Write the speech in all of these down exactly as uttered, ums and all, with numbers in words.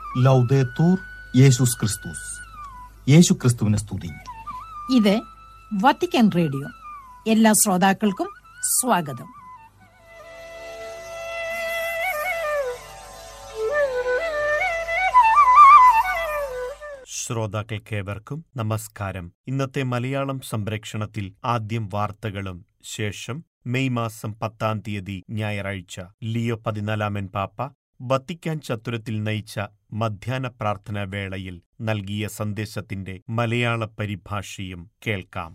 ലൗദേത്തൂർ യേശുസ് ക്രിസ്തുസ്. യേശു ക്രിസ്തുവിനെ സ്തുതി. ഇത് വത്തിക്കാൻ റേഡിയോ. എല്ലാ ശ്രോതാക്കൾക്കും സ്വാഗതം. ശ്രോതാക്കൾക്കേവർക്കും നമസ്കാരം. ഇന്നത്തെ മലയാളം സംപ്രേക്ഷണത്തിൽ ആദ്യം വാർത്തകളും ശേഷം മെയ് മാസം പത്താം തീയതി ഞായറാഴ്ച ലിയോ പതിനാലാമൻ പാപ്പ വത്തിക്കാൻ ചത്തുരത്തിൽ നയിച്ച മധ്യാഹ്ന പ്രാർത്ഥനാ വേളയിൽ നൽകിയ സന്ദേശത്തിന്റെ മലയാള പരിഭാഷയും കേൾക്കാം.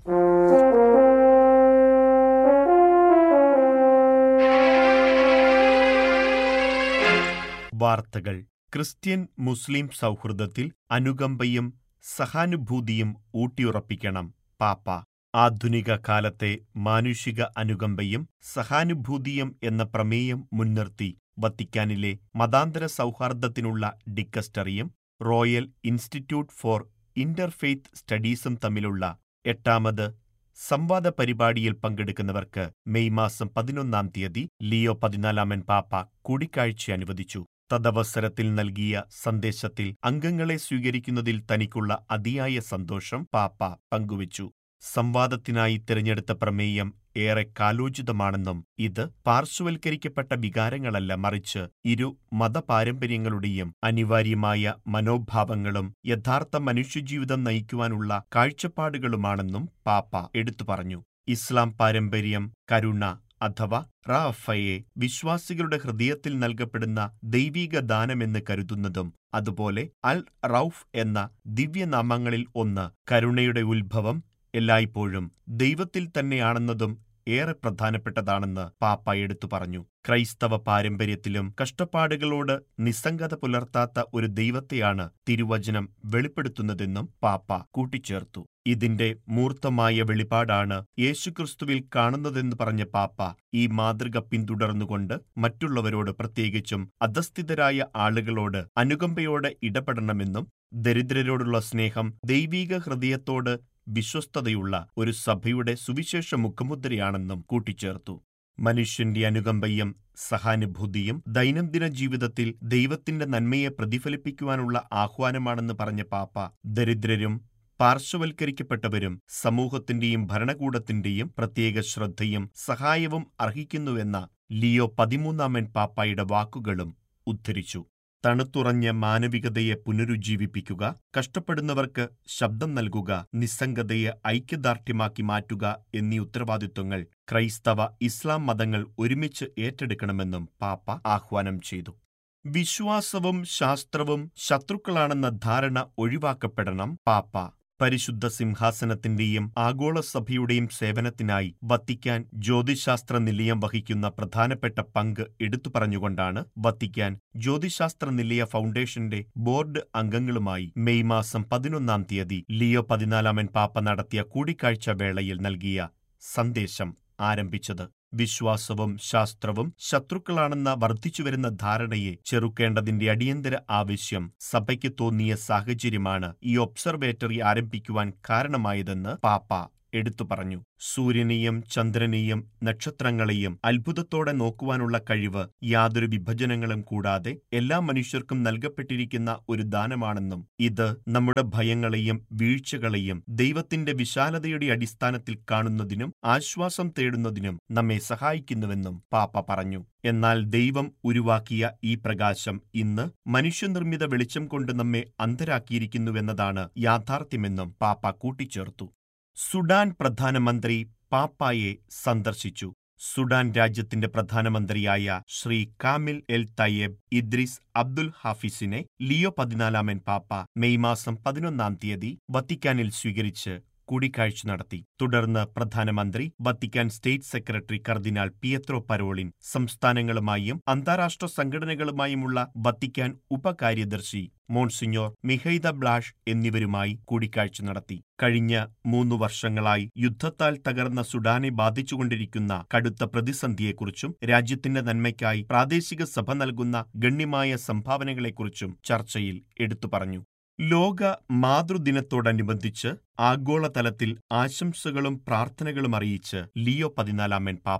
വാർത്തകൾ. ക്രിസ്ത്യൻ മുസ്ലിം സൗഹൃദത്തിൽ അനുകമ്പയും സഹാനുഭൂതിയും ഊട്ടിയുറപ്പിക്കണം പാപ്പ. ആധുനിക കാലത്തെ മാനുഷിക അനുകമ്പയും സഹാനുഭൂതിയും എന്ന പ്രമേയം മുൻനിർത്തി വത്തിക്കാനിലെ മതാന്തര സൗഹാർദ്ദത്തിനുള്ള ഡിക്കസ്റ്ററിയും റോയൽ ഇൻസ്റ്റിറ്റ്യൂട്ട് ഫോർ ഇന്റർഫെയ്ത്ത് സ്റ്റഡീസും തമ്മിലുള്ള എട്ടാമത് സംവാദ പരിപാടിയിൽ പങ്കെടുക്കുന്നവർക്ക് മെയ് മാസം പതിനൊന്നാം തീയതി ലിയോ പതിനാലാമൻ പാപ്പ കൂടിക്കാഴ്ച അനുവദിച്ചു. തദവസരത്തിൽ നൽകിയ സന്ദേശത്തിൽ അംഗങ്ങളെ സ്വീകരിക്കുന്നതിൽ തനിക്കുള്ള അതിയായ സന്തോഷം പാപ്പ പങ്കുവച്ചു. സംവാദത്തിനായി തിരഞ്ഞെടുത്ത പ്രമേയം ഏറെ കാലോചിതമാണെന്നും ഇത് പാർശ്വവൽക്കരിക്കപ്പെട്ട വികാരങ്ങളല്ല, മറിച്ച് ഇരു മതപാരമ്പര്യങ്ങളുടെയും അനിവാര്യമായ മനോഭാവങ്ങളും യഥാർത്ഥ മനുഷ്യജീവിതം നയിക്കുവാനുള്ള കാഴ്ചപ്പാടുകളുമാണെന്നും പാപ്പ എടുത്തു പറഞ്ഞു. ഇസ്ലാം പാരമ്പര്യം കരുണ അഥവാ റാഫയെ വിശ്വാസികളുടെ ഹൃദയത്തിൽ നൽകപ്പെടുന്ന ദൈവിക ദാനമെന്ന് കരുതുന്നതും അതുപോലെ അൽ റൌഫ് എന്ന ദിവ്യനാമങ്ങളിൽ ഒന്ന് കരുണയുടെ ഉത്ഭവം എല്ലായ്പ്പോഴും ദൈവത്തിൽ തന്നെയാണെന്നതും ഏറെ പ്രധാനപ്പെട്ടതാണെന്ന് പാപ്പ എടുത്തു പറഞ്ഞു. ക്രൈസ്തവ പാരമ്പര്യത്തിലും കഷ്ടപ്പാടുകളോട് നിസ്സംഗത പുലർത്താത്ത ഒരു ദൈവത്തെയാണ് തിരുവചനം വെളിപ്പെടുത്തുന്നതെന്നും പാപ്പ കൂട്ടിച്ചേർത്തു. ഇതിന്റെ മൂർത്തമായ വെളിപാടാണ് യേശുക്രിസ്തുവിൽ കാണുന്നതെന്ന് പറഞ്ഞ പാപ്പ ഈ മാതൃക പിന്തുടർന്നുകൊണ്ട് മറ്റുള്ളവരോട്, പ്രത്യേകിച്ചും അധസ്ഥിതരായ ആളുകളോട് അനുകമ്പയോടെ ഇടപെടണമെന്നും ദരിദ്രരോടുള്ള സ്നേഹം ദൈവീക ഹൃദയത്തോട് വിശ്വസ്തതയുള്ള ഒരു സഭയുടെ സുവിശേഷ മുഖമുദ്രയാണെന്നും കൂട്ടിച്ചേർത്തു. മനുഷ്യന്റെ അനുകമ്പയും സഹാനുഭൂതിയും ദൈനംദിന ജീവിതത്തിൽ ദൈവത്തിന്റെ നന്മയെ പ്രതിഫലിപ്പിക്കുവാനുള്ള ആഹ്വാനമാണെന്ന് പറഞ്ഞ പാപ്പ ദരിദ്രരും പാർശ്വവൽക്കരിക്കപ്പെട്ടവരും സമൂഹത്തിന്റെയും ഭരണകൂടത്തിന്റെയും പ്രത്യേക ശ്രദ്ധയും സഹായവും അർഹിക്കുന്നുവെന്ന ലിയോ പതിമൂന്നാമൻ പാപ്പായുടെ വാക്കുകളും ഉദ്ധരിച്ചു. തണുത്തുറഞ്ഞ മാനവികതയെ പുനരുജ്ജീവിപ്പിക്കുക, കഷ്ടപ്പെടുന്നവർക്ക് ശബ്ദം നൽകുക, നിസ്സംഗതയെ ഐക്യദാർഢ്യമാക്കി മാറ്റുക എന്നീ ഉത്തരവാദിത്വങ്ങൾ ക്രൈസ്തവ ഇസ്ലാം മതങ്ങൾ ഒരുമിച്ച് ഏറ്റെടുക്കണമെന്നും പാപ്പ ആഹ്വാനം ചെയ്തു. വിശ്വാസവും ശാസ്ത്രവും ശത്രുക്കളാണെന്ന ധാരണ ഒഴിവാക്കപ്പെടണം പാപ്പ. പരിശുദ്ധ സിംഹാസനത്തിന്റെയും ആഗോള സഭയുടെയും സേവനത്തിനായി വത്തിക്കാൻ ജ്യോതിശാസ്ത്ര നിലയം വഹിക്കുന്ന പ്രധാനപ്പെട്ട പങ്ക് എടുത്തു പറഞ്ഞുകൊണ്ടാണ് വത്തിക്കാൻ ജ്യോതിശാസ്ത്ര നിലയ ഫൗണ്ടേഷന്റെ ബോർഡ് അംഗങ്ങളുമായി മെയ് മാസം പതിനൊന്നാം തീയതി ലിയോ പതിനാലാമൻ പാപ്പ നടത്തിയ കൂടിക്കാഴ്ച വേളയിൽ നൽകിയ സന്ദേശം ആരംഭിച്ചത്. വിശ്വാസവും ശാസ്ത്രവും ശത്രുക്കളാണെന്ന വർദ്ധിച്ചുവരുന്ന ധാരണയെ ചെറുക്കേണ്ടതിന്റെ അടിയന്തര ആവശ്യം സഭയ്ക്ക് തോന്നിയ സാഹചര്യമാണ് ഈ ഒബ്സർവേറ്ററി ആരംഭിക്കുവാൻ കാരണമായതെന്ന് പാപ്പ എടുത്തു പറഞ്ഞു. സൂര്യനെയും ചന്ദ്രനെയും നക്ഷത്രങ്ങളെയും അത്ഭുതത്തോടെ നോക്കുവാനുള്ള കഴിവ് യാതൊരു വിഭജനങ്ങളും കൂടാതെ എല്ലാ മനുഷ്യർക്കും നൽകപ്പെട്ടിരിക്കുന്ന ഒരു ദാനമാണെന്നും ഇത് നമ്മുടെ ഭയങ്ങളെയും വീഴ്ചകളെയും ദൈവത്തിന്റെ വിശാലതയുടെ അടിസ്ഥാനത്തിൽ കാണുന്നതിനും ആശ്വാസം തേടുന്നതിനും നമ്മെ സഹായിക്കുന്നുവെന്നും പാപ്പ പറഞ്ഞു. എന്നാൽ ദൈവം ഉരുവാക്കിയ ഈ പ്രകാശം ഇന്ന് മനുഷ്യനിർമ്മിത വെളിച്ചം കൊണ്ട് നമ്മെ അന്ധരാക്കിയിരിക്കുന്നുവെന്നതാണ് യാഥാർത്ഥ്യമെന്നും പാപ്പ കൂട്ടിച്ചേർത്തു. സുഡാൻ പ്രധാനമന്ത്രി പാപ്പായെ സന്ദർശിച്ചു. സുഡാൻ രാജ്യത്തിന്റെ പ്രധാനമന്ത്രിയായ ശ്രീ കാമിൽ എൽ തയ്യബ് ഇദ്രിസ് അബ്ദുൽ ഹാഫിസിനെ ലിയോ പതിനാലാമൻ പാപ്പ മെയ് മാസം പതിനൊന്നാം തീയതി വത്തിക്കാനിൽ സ്വീകരിച്ച് കൂടിക്കാഴ്ച നടത്തി. തുടർന്ന് പ്രധാനമന്ത്രി വത്തിക്കാൻ സ്റ്റേറ്റ് സെക്രട്ടറി കർദിനാൾ പിയത്രോ പരോളിൻ, സംസ്ഥാനങ്ങളുമായും അന്താരാഷ്ട്ര സംഘടനകളുമായുമുള്ള വത്തിക്കാൻ ഉപകാര്യദർശി മോൺസിഞ്ഞോർ മിഹൈദ ബ്ലാഷ് എന്നിവരുമായി കൂടിക്കാഴ്ച നടത്തി. കഴിഞ്ഞ മൂന്നു വർഷങ്ങളായി യുദ്ധത്താൽ തകർന്ന സുഡാനെ ബാധിച്ചുകൊണ്ടിരിക്കുന്ന കടുത്ത പ്രതിസന്ധിയെക്കുറിച്ചും രാജ്യത്തിന്റെ നന്മയ്ക്കായി പ്രാദേശിക സഭ നൽകുന്ന ഗണ്യമായ സംഭാവനകളെക്കുറിച്ചും ചർച്ചയിൽ എടുത്തു പറഞ്ഞു. ലോക മാതൃദിനത്തോടനുബന്ധിച്ച് ആഗോളതലത്തിൽ ആശംസകളും പ്രാർത്ഥനകളും അറിയിച്ച് ലിയോ പതിനാലാമൻ പാപ്പ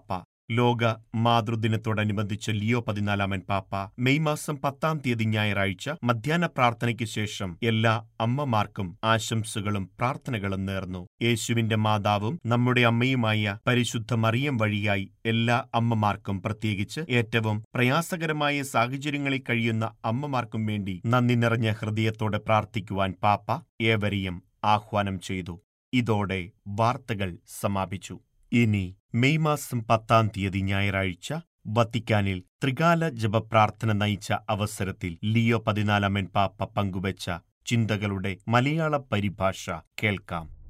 ലോക മാതൃദിനത്തോടനുബന്ധിച്ച് ലിയോ പതിനാലാമൻ പാപ്പ മെയ് മാസം പത്താം തീയതി ഞായറാഴ്ച മധ്യാഹ്ന പ്രാർത്ഥനയ്ക്ക് ശേഷം എല്ലാ അമ്മമാർക്കും ആശംസകളും പ്രാർത്ഥനകളും നേർന്നു. യേശുവിന്റെ മാതാവും നമ്മുടെ അമ്മയുമായ പരിശുദ്ധ മറിയം വഴിയായി എല്ലാ അമ്മമാർക്കും, പ്രത്യേകിച്ച് ഏറ്റവും പ്രയാസകരമായ സാഹചര്യങ്ങളിൽ കഴിയുന്ന അമ്മമാർക്കും വേണ്ടി നന്ദി നിറഞ്ഞ ഹൃദയത്തോടെ പ്രാർത്ഥിക്കുവാൻ പാപ്പ ഏവരെയും ആഹ്വാനം ചെയ്തു. ഇതോടെ വാർത്തകൾ സമാപിച്ചു. ഇനി മെയ് മാസം പത്താം തീയതി ഞായറാഴ്ച വത്തിക്കാനിൽ ത്രികാല ജപപ്രാർത്ഥന നയിച്ച അവസരത്തിൽ ലിയോ പതിനാലാമൻ പാപ്പ പങ്കുവച്ച ചിന്തകളുടെ മലയാള പരിഭാഷ കേൾക്കാം.